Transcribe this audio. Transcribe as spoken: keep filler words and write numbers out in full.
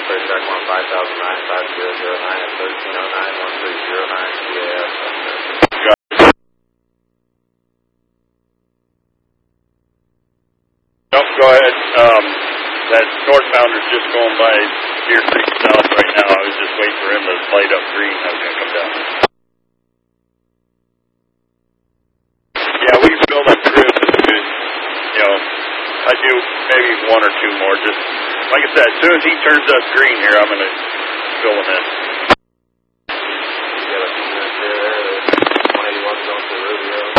clear track one five thousand nine five zero zero nine at thirteen oh nine one three zero nine P A S. Don't go ahead. Um, that northbounder's just going by Deer Creek South right now. I was just waiting for him to light up green. I was going to come down. Yeah, we fill them cribs as good. You know, I do maybe one or two more. Just like I said, as soon as he turns up green here, I'm going to fill them in.